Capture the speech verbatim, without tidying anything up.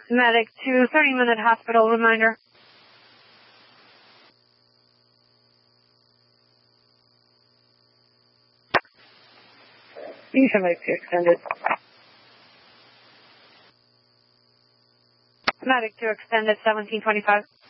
Medic to thirty minute hospital reminder. You can make to extended. Medic to extended seventeen twenty-five.